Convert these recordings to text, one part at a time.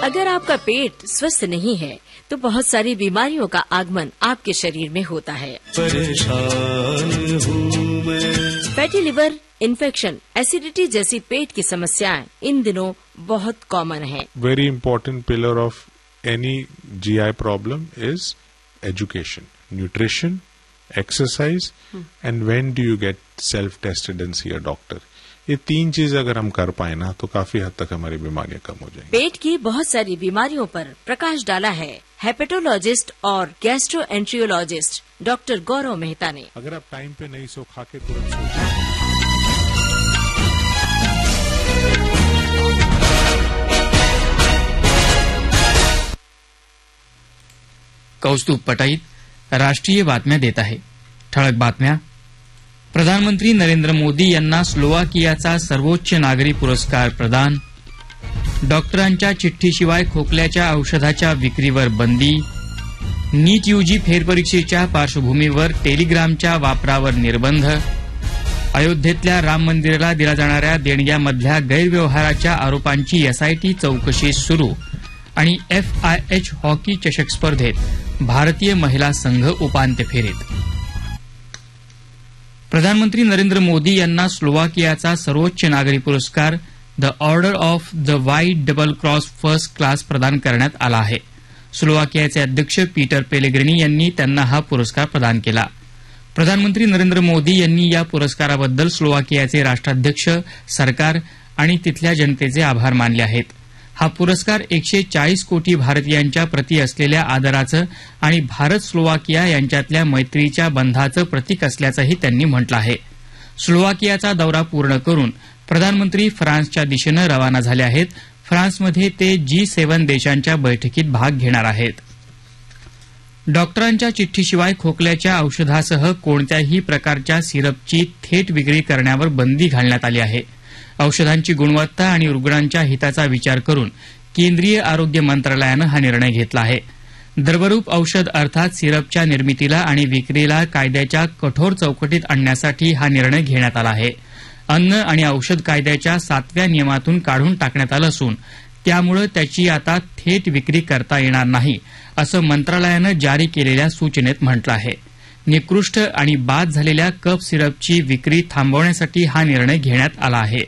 अगर आपका पेट स्वस्थ नहीं है तो बहुत सारी बीमारियों का आगमन आपके शरीर में होता है। परेशान हूँ मैं। फैटी लिवर, इन्फेक्शन, एसिडिटी जैसी पेट की समस्याएं इन दिनों बहुत कॉमन है। Very important pillar of any GI problem is education, nutrition, exercise, and when do you get self-tested and see a doctor. ये 3 चीज अगर हम कर पाए ना तो काफी हद तक हमारी बीमारियां कम हो जाएंगी। पेट की बहुत सारी बीमारियों पर प्रकाश डाला है हेपेटोलॉजिस्ट और गैस्ट्रोएंट्रियोलॉजिस्ट डॉक्टर गौरव मेहता ने। अगर आप टाइम पे नहीं सो खा के तुरंत सो कौस्तुभ पटाईत राष्ट्रीय बातम्या देत आहे। ठळक बातम्या. प्रधानमंत्री नरेंद्र मोदी यांना स्लोवाकियाचा सर्वोच्च नागरी पुरस्कार प्रदान. डॉक्टरांच्या चिठ्ठीशिवाय खोकल्याच्या औषधाच्या विक्रीवर बंदी. नीट यूजी फेरपरीक्षेच्या पार्श्वभूमीवर टेलिग्रामच्या वापरावर निर्बंध. अयोध्येतल्या राम मंदिराला दिल्या जाणाऱ्या देणग्यामधल्या गैरव्यवहाराच्या आरोपांची एसआयटी चौकशी सुरू. आणि FIH हॉकी चषक स्पर्धेत भारतीय महिला संघ उपांत्य फेरीत. प्रधानमंत्री नरेंद्र मोदी यांना स्लोवाकियाचा सर्वोच्च नागरी पुरस्कार the order of the white double cross first class प्रदान करण्यात आला आहे. स्लोवाकियाचे अध्यक्ष पीटर पेलेग्रिनी यांनी त्यांना हा पुरस्कार प्रदान केला. प्रधानमंत्री नरेंद्र मोदी यांनी या पुरस्काराबद्दल स्लोवाकियाचे राष्ट्राध्यक्ष, सरकार आणि तिथल्या जनतेचे आभार मानले आहेत. हा पुरस्कार 140 कोटी भारतीयांच्या प्रती असलेल्या आदराचं आणि भारत स्लोवाकिया यांच्यातल्या मैत्रीच्या बंधाचं प्रतीक असल्याचंही त्यांनी म्हटलं आहे. स्लोवाकियाचा दौरा पूर्ण करून प्रधानमंत्री फ्रान्सच्या दिशेनं रवाना झाले आहेत. फ्रान्समध्ये ते G7 देशांच्या बैठकीत भाग घेणार आहेत. डॉक्टरांच्या चिठ्ठीशिवाय खोकल्याच्या औषधासह कोणत्याही प्रकारच्या सिरपची थेट विक्री करण्यावर बंदी घालण्यात आली आहे. औषधांची गुणवत्ता आणि रुग्णांच्या हिताचा विचार करून केंद्रीय आरोग्य मंत्रालयानं हा निर्णय घेतला आहे. द्रवरूप औषध अर्थात सिरपच्या निर्मितीला आणि विक्रीला कायद्याच्या कठोर चौकटीत आणण्यासाठी हा निर्णय घेण्यात आला आहे. अन्न आणि औषध कायद्याच्या 7व्या नियमातून काढून टाकण्यात आलं असून त्यामुळे त्याची आता थेट विक्री करता येणार नाही असं मंत्रालयानं जारी केलेल्या सूचनेत म्हटलं आहे. निकृष्ट आणि बाद झालेल्या कफ सिरपची विक्री थांबवण्यासाठी हा निर्णय घेण्यात आला आहे.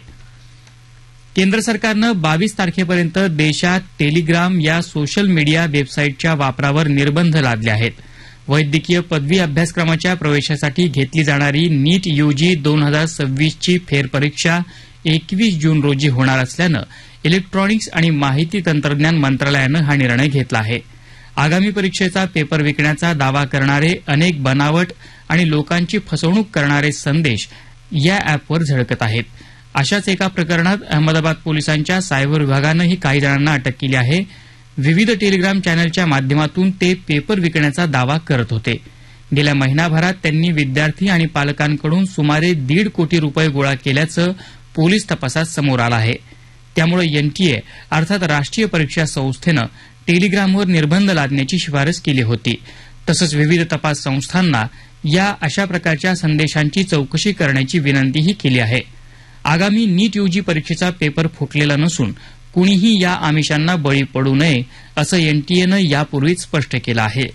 केंद्र सरकारनं 22 तारखेपर्यंत देशात टेलिग्राम या सोशल मीडिया वेबसाईटच्या वापरावर निर्बंध लादले आहेत. वैद्यकीय पदवी अभ्यासक्रमाच्या प्रवेशासाठी घेतली जाणारी नीट यूजी 2026 ची फेरपरीक्षा 21 जून रोजी होणार असल्यानं इलेक्ट्रॉनिक्स आणि माहिती तंत्रज्ञान मंत्रालयानं हा निर्णय घेतला आहे. आगामी परीक्षेचा पेपर विकण्याचा दावा करणारे अनेक बनावट आणि लोकांची फसवणूक करणारे संदेश या अॅपवर झळकत आहेत. अशाच एका प्रकरणात अहमदाबाद पोलिसांच्या सायबर विभागानंही काही जणांना अटक केली आहे. विविध टेलिग्राम चॅनलच्या माध्यमातून ते पेपर विकण्याचा दावा करत होते. गेल्या महिनाभरात त्यांनी विद्यार्थी आणि पालकांकडून सुमारे 1.5 कोटी रुपये गोळा केल्याचं पोलीस तपासात समोर आलं आहे. त्यामुळे NTA अर्थात राष्ट्रीय परीक्षा संस्थेनं टेलिग्रामवर निर्बंध लादण्याची शिफारस केली होती. तसंच विविध तपास संस्थांना या अशा प्रकारच्या संदेशांची चौकशी करण्याची विनंतीही केली आहे. आगामी नीट यूजी परीक्षेचा पेपर फुटलेला नसून कुणीही या आमिषांना बळी पडू नये असं NTAनं यापूर्वीच स्पष्ट केलं आहे.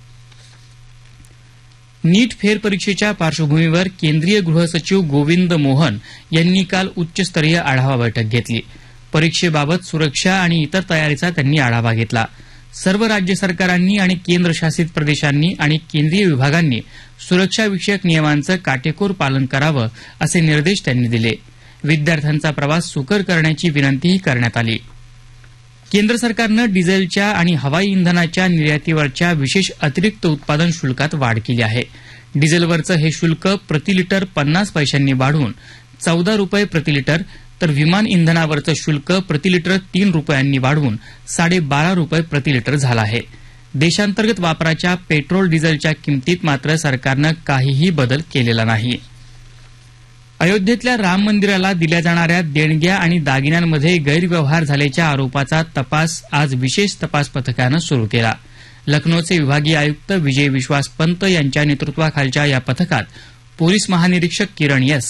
नीट फेरपरीक्षेच्या पार्श्वभूमीवर केंद्रीय गृहसचिव गोविंद मोहन यांनी काल उच्चस्तरीय आढावा बैठक घेतली. परीक्षेबाबत सुरक्षा आणि इतर तयारीचा त्यांनी आढावा घेतला. सर्व राज्य सरकारांनी आणि केंद्रशासित प्रदेशांनी आणि केंद्रीय विभागांनी सुरक्षाविषयक नियमांचं काटेकोर पालन करावं असे निर्देश त्यांनी दिले. विद्यार्थ्यांचा प्रवास सुकर करण्याची विनंतीही करण्यात आली. केंद्र सरकारनं डिझेलच्या आणि हवाई इंधनाच्या निर्यातीवरच्या विशेष अतिरिक्त उत्पादन शुल्कात वाढ केली आहे. डिझेलवरचं हे शुल्क प्रतिलिटर 50 पैशांनी वाढवून 14 रुपये प्रतिलिटर, तर विमान इंधनावरचं शुल्क प्रतिलिटर 3 रुपयांनी वाढवून 12.5 रुपये प्रतिलिटर झालं आहे. देशांतर्गत वापराच्या पेट्रोल डिझेलच्या किंमतीत मात्र सरकारनं काहीही बदल केलेला नाही. अयोध्येतल्या राम मंदिराला दिल्या जाणाऱ्या देणग्या आणि दागिन्यांमध्ये गैरव्यवहार झाल्याच्या आरोपाचा तपास आज विशेष तपास पथकानं सुरू केला. लखनौचे विभागीय आयुक्त विजय विश्वास पंत यांच्या नेतृत्वाखालच्या या पथकात पोलीस महानिरीक्षक किरण एस